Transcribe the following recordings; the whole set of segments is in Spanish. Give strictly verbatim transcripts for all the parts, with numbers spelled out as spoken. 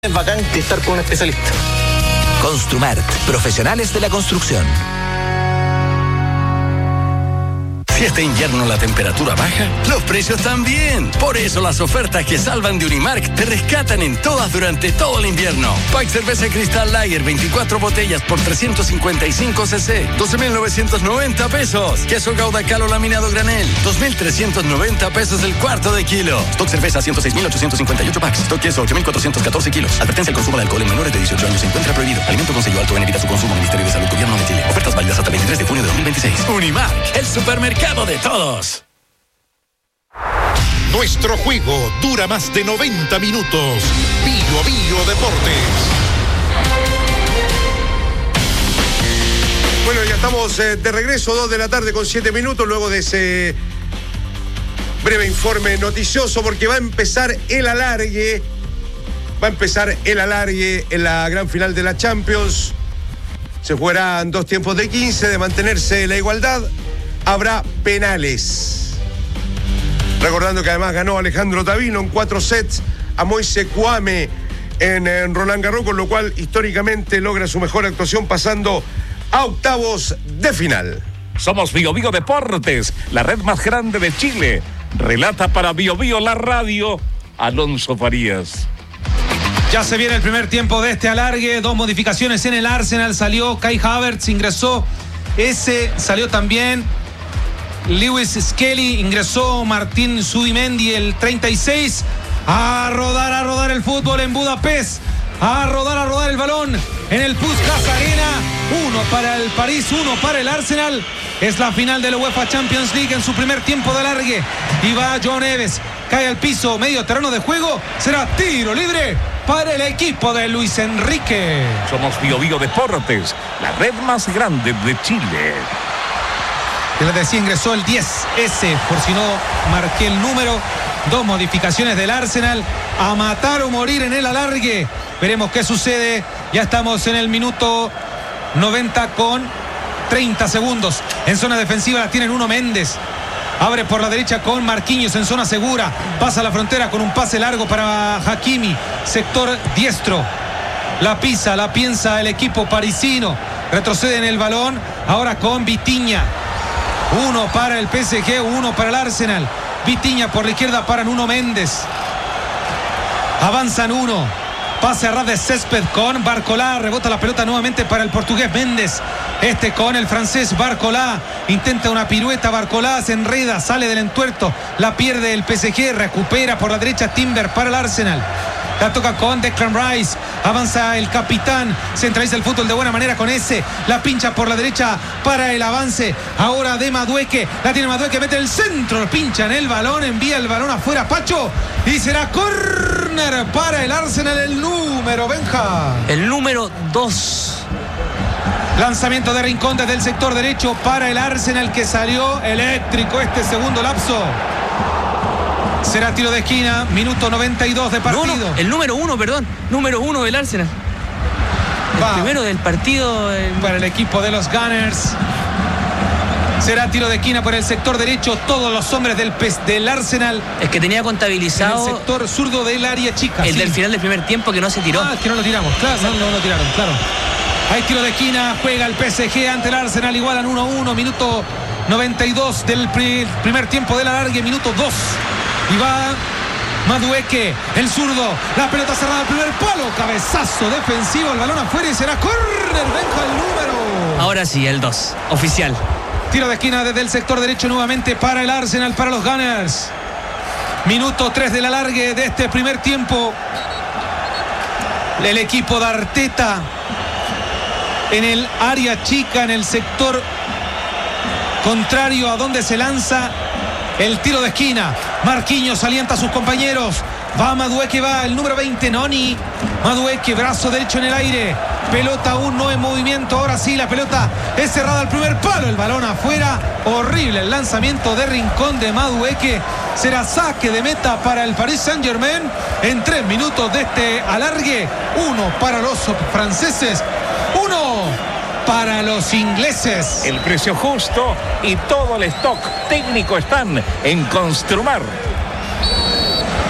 Es bacán estar con un especialista. Construmart, profesionales de la construcción. Si este invierno la temperatura baja, los precios también. Por eso las ofertas que salvan de Unimark te rescatan en todas durante todo el invierno. Pack cerveza Cristal Lager, veinticuatro botellas por trescientos cincuenta y cinco centilitros, doce mil novecientos noventa pesos. Queso Gouda Calo laminado granel, dos mil trescientos noventa pesos el cuarto de kilo. Stock cerveza, ciento seis mil ochocientos cincuenta y ocho packs. Stock queso, ocho mil cuatrocientos catorce kilos. Advertencia: el consumo de alcohol en menores de dieciocho años se encuentra prohibido. Alimento con sello alto en evita su consumo. Ministerio de Salud, Gobierno de Chile. Ofertas válidas hasta el veintitrés de junio de dos mil veintiséis. Unimark, el supermercado de todos. Nuestro juego dura más de noventa minutos. Bio a Bio Deportes. Bueno, ya estamos eh, de regreso, dos de la tarde con siete minutos, luego de ese breve informe noticioso, porque va a empezar el alargue, va a empezar el alargue en la gran final de la Champions. Se jugarán dos tiempos de quince, de mantenerse la igualdad, habrá penales. Recordando que además ganó Alejandro Tavino en cuatro sets a Moise Kouame en, en Roland Garros, con lo cual históricamente logra su mejor actuación pasando a octavos de final. Somos Bio Bio Deportes, la red más grande de Chile. Relata para Bio Bio la radio, Alonso Farías. Ya se viene el primer tiempo de este alargue, dos modificaciones en el Arsenal, salió Kai Havertz, ingresó ese, salió también Lewis Skelly, ingresó Martín Zubimendi, el treinta y seis, a rodar, a rodar el fútbol en Budapest, a rodar, a rodar el balón en el Puskás Arena, uno para el París, uno para el Arsenal. Es la final de la UEFA Champions League en su primer tiempo de alargue. Y va João Neves, cae al piso, medio terreno de juego, será tiro libre para el equipo de Luis Enrique. Somos Bio Bio Deportes, la red más grande de Chile. Que les decía, ingresó el diez ese, por si no marqué el número. Dos modificaciones del Arsenal, a matar o morir en el alargue. Veremos qué sucede. Ya estamos en el minuto noventa con treinta segundos. En zona defensiva la tienen Nuno Méndez. Abre por la derecha con Marquinhos en zona segura. Pasa la frontera con un pase largo para Hakimi. Sector diestro. La pisa, la piensa el equipo parisino. Retrocede en el balón. Ahora con Vitinha. Uno para el P S G, uno para el Arsenal. Vitinha por la izquierda para Nuno Méndez. Avanzan uno. Pase a ras de césped con Barcolá. Rebota la pelota nuevamente para el portugués Méndez. Este con el francés Barcolá. Intenta una pirueta Barcolá. Se enreda, sale del entuerto. La pierde el P S G. Recupera por la derecha Timber para el Arsenal. La toca con Declan Rice. Avanza el capitán. Centraliza el fútbol de buena manera con ese. La pincha por la derecha para el avance. Ahora de Madueque. La tiene Madueque. Mete el centro. Pincha en el balón. Envía el balón afuera. Pacho. Y será córner para el Arsenal. El número, Benja. El número dos. Lanzamiento de Rincón desde el sector derecho para el Arsenal, que salió eléctrico este segundo lapso. Será tiro de esquina, minuto noventa y dos de partido. No, no, el número uno, perdón. Número uno del Arsenal. El Va. primero del partido. El... Para el equipo de los Gunners. Será tiro de esquina por el sector derecho. Todos los hombres del, del Arsenal. Es que tenía contabilizado. En el sector zurdo del área chica. El sí. del final del primer tiempo que no se tiró. Ah, que no lo tiramos. Claro, no, no lo tiraron, claro. Hay tiro de esquina. Juega el P S G ante el Arsenal. Igualan uno a uno. Minuto noventa y dos del primer tiempo del alargue. Minuto dos. Y va Madueque, el zurdo, la pelota cerrada al primer palo, cabezazo defensivo, el balón afuera y será córner. Benja el número. Ahora sí, el dos, oficial. Tiro de esquina desde el sector derecho nuevamente para el Arsenal, para los Gunners. Minuto tres del alargue de este primer tiempo. El equipo de Arteta en el área chica, en el sector contrario a donde se lanza el tiro de esquina. Marquinhos alienta a sus compañeros. Va Madueque, va el número veinte, Noni. Madueque, brazo derecho en el aire. Pelota aún no en movimiento. Ahora sí, la pelota es cerrada al primer palo. El balón afuera. Horrible el lanzamiento de Rincón de Madueque. Será saque de meta para el Paris Saint-Germain en tres minutos de este alargue. Uno para los franceses. Uno para los ingleses. El precio justo y todo el stock técnico están en Construmart.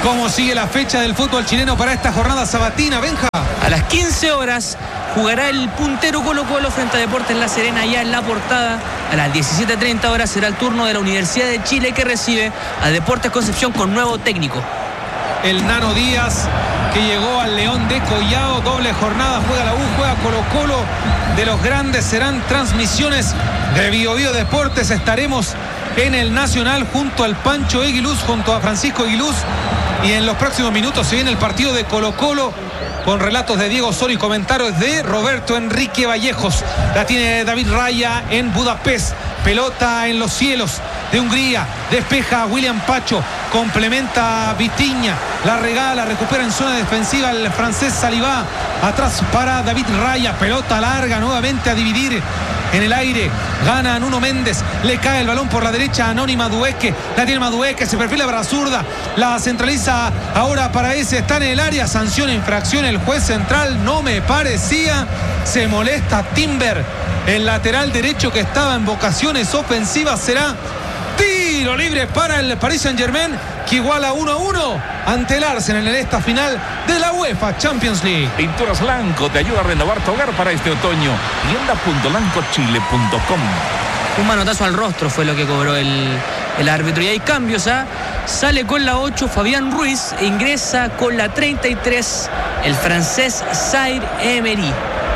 ¿Cómo sigue la fecha del fútbol chileno para esta jornada sabatina, Benja? A las quince horas jugará el puntero Colo Colo frente a Deportes La Serena, ya en La Portada. A las diecisiete treinta horas será el turno de la Universidad de Chile, que recibe a Deportes Concepción con nuevo técnico. El Nano Díaz, que llegó al León de Collao, doble jornada, juega la U, juega Colo Colo. De los grandes serán transmisiones de Bio Bio Deportes. Estaremos en el Nacional junto al Pancho Eguiluz, junto a Francisco Eguiluz. Y en los próximos minutos se viene el partido de Colo Colo, con relatos de Diego Osorio y comentarios de Roberto Enrique Vallejos. La tiene David Raya en Budapest. Pelota en los cielos de Hungría. Despeja William Pacho. Complementa Vitiña. La regala, recupera en zona defensiva el francés Salivá. Atrás para David Raya. Pelota larga nuevamente a dividir. En el aire gana Nuno Méndez, le cae el balón por la derecha a Noni Madueque, la tiene Madueque, se perfila para la zurda, la centraliza ahora para ese, está en el área, sanción, infracción, el juez central, no me parecía, se molesta Timber, el lateral derecho que estaba en vocaciones ofensivas, será tiro libre para el Paris Saint-Germain, que iguala uno a uno ante el Arsenal en esta final de la UEFA Champions League. Pinturas Lanco te ayuda a renovar tu hogar para este otoño. tienda punto lanco chile punto com. Un manotazo al rostro fue lo que cobró el, el árbitro. Y hay cambios, ¿ah? Sale con la ocho Fabián Ruiz e ingresa con la treinta y tres el francés Zaire Emery.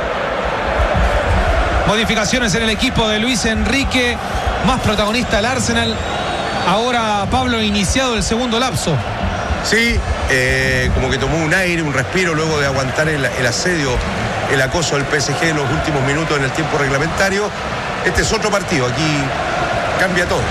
Modificaciones en el equipo de Luis Enrique, más protagonista el Arsenal. Ahora Pablo ha iniciado el segundo lapso. Sí, eh, como que tomó un aire, un respiro luego de aguantar el, el asedio, el acoso del P S G en los últimos minutos en el tiempo reglamentario. Este es otro partido, aquí cambia todo.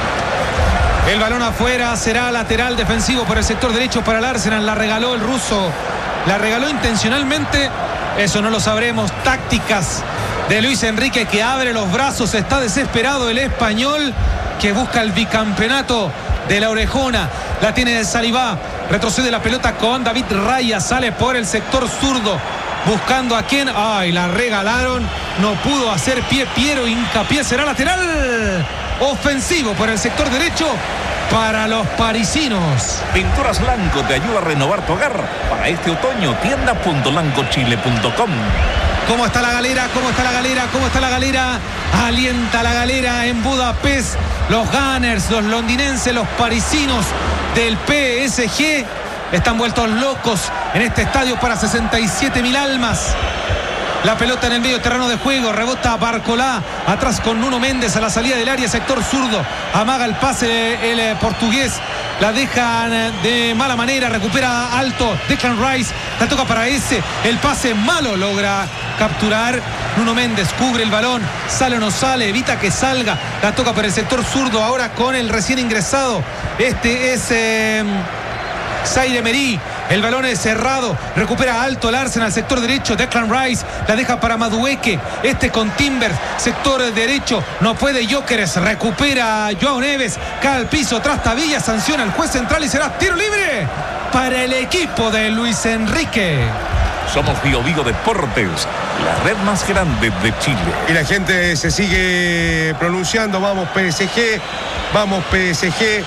El balón afuera, será lateral defensivo por el sector derecho para el Arsenal. La regaló el ruso, la regaló intencionalmente, eso no lo sabremos. Tácticas de Luis Enrique, que abre los brazos, está desesperado el español, que busca el bicampeonato de la orejona. La tiene Salivá, retrocede la pelota con David Raya, sale por el sector zurdo, buscando a quién. Ay, la regalaron, no pudo hacer pie. Piero Hincapié, será lateral ofensivo por el sector derecho para los parisinos. Pinturas Lanco te ayuda a renovar tu hogar para este otoño. tienda punto lanco chile punto com. ¿Cómo está la galera? ¿Cómo está la galera? ¿Cómo está la galera? Alienta la galera en Budapest. Los Gunners, los londinenses, los parisinos del P S G están vueltos locos en este estadio para sesenta y siete mil almas. La pelota en el medio terreno de juego, rebota Barcolá, atrás con Nuno Méndez a la salida del área, sector zurdo, amaga el pase el, el portugués, la dejan de mala manera, recupera alto Declan Rice, la toca para ese, el pase malo logra capturar Nuno Méndez, cubre el balón, sale o no sale, evita que salga, la toca para el sector zurdo, ahora con el recién ingresado, este es eh, Zaire Emery. El balón es cerrado, recupera alto el Arsenal, sector derecho, Declan Rice, la deja para Madueque, este con Timber, sector derecho, no puede Gyökeres, recupera Joao Neves, cae al piso, Trastavilla, sanciona el juez central y será tiro libre para el equipo de Luis Enrique. Somos Bio Bio Deportes, la red más grande de Chile. Y la gente se sigue pronunciando, vamos P S G, vamos P S G.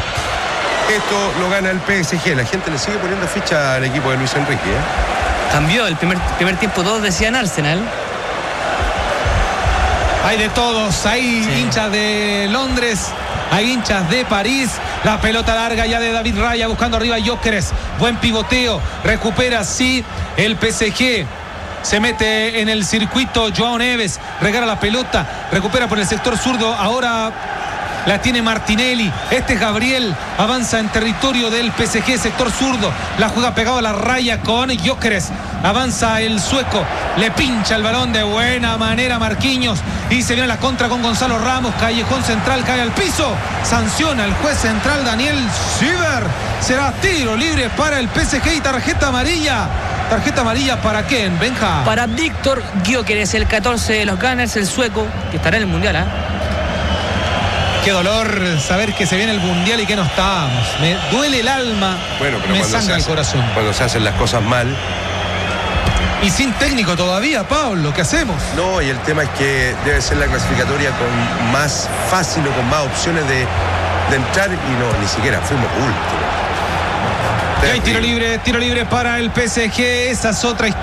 Esto lo gana el P S G. La gente le sigue poniendo ficha al equipo de Luis Enrique, ¿eh? Cambió el primer, primer tiempo, todos decían Arsenal. Hay de todos, hay sí. hinchas de Londres, hay hinchas de París. La pelota larga ya de David Raya buscando arriba a Gyökeres. Buen pivoteo, recupera sí el P S G. Se mete en el circuito Joao Neves, regala la pelota, recupera por el sector zurdo, ahora la tiene Martinelli, este es Gabriel, avanza en territorio del P S G, sector zurdo, la juega pegado a la raya con Gyökeres, avanza el sueco, le pincha el balón de buena manera Marquinhos y se viene la contra con Gonzalo Ramos, callejón central, cae al piso, sanciona el juez central Daniel Schieber, será tiro libre para el P S G y tarjeta amarilla. ¿Tarjeta amarilla para quién, Benja? Para Víctor Gyökeres, el catorce de los Gunners, el sueco, que estará en el Mundial, ¿eh? Qué dolor saber que se viene el Mundial y que no estábamos. Me duele el alma, bueno, pero me sangra el corazón. Cuando se hacen las cosas mal. Y sin técnico todavía, Pablo, ¿qué hacemos? No, y el tema es que debe ser la clasificatoria con más fácil o con más opciones de, de entrar y no, ni siquiera fuimos últimos. Y hay tiro libre, tiro libre para el P S G. Esa es otra historia.